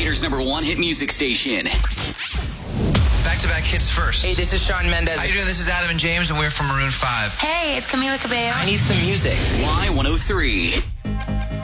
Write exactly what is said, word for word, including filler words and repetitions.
Gator's number one hit music station. Back-to-back hits first. Hey, this is Shawn Mendes. How you doing? This is Adam and James, and we're from Maroon five. Hey, it's Camila Cabello. I need some music. Y one oh three.